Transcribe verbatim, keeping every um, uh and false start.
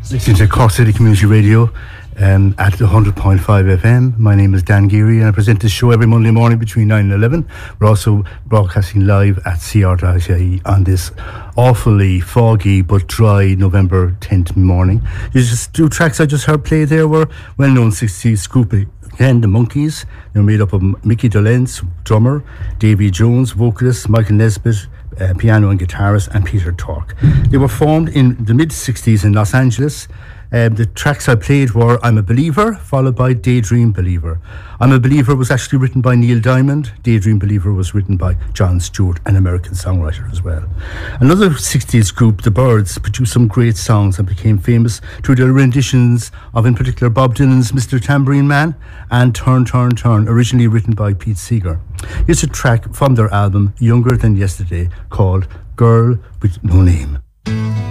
Listening to Cork City Community Radio um, at one hundred point five F M. My name is Dan Geary and I present this show every Monday morning between nine and eleven. We're also broadcasting live at C R dot I E on this awfully foggy but dry November tenth morning. You just two tracks I just heard play there were well-known sixties group again, the Monkees. They were made up of Mickey Dolenz, drummer, Davy Jones, vocalist, Michael Nesbitt, Uh, piano and guitarist, and Peter Tork. They were formed in the mid-sixties in Los Angeles. Um, the tracks I played were I'm a Believer, followed by Daydream Believer. I'm a Believer was actually written by Neil Diamond. Daydream Believer was written by John Stewart, an American songwriter as well. Another sixties group, The Byrds, produced some great songs and became famous through their renditions of, in particular, Bob Dylan's Mister Tambourine Man and Turn, Turn, Turn, originally written by Pete Seeger. Here's a track from their album Younger Than Yesterday called Girl With No Name.